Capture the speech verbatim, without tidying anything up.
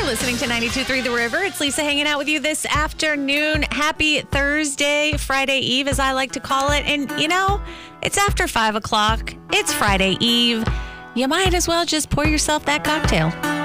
listening to ninety-two point three The River. It's Lisa hanging out with you this afternoon. Happy Thursday, Friday Eve, as I like to call it. And, you know, it's after five o'clock. It's Friday Eve. You might as well just pour yourself that cocktail.